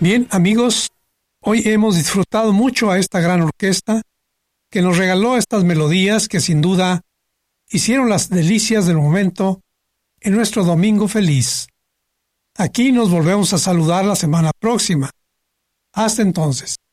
Bien, amigos, hoy hemos disfrutado mucho a esta gran orquesta que nos regaló estas melodías que sin duda hicieron las delicias del momento en nuestro domingo feliz. Aquí nos volvemos a saludar la semana próxima. Hasta entonces.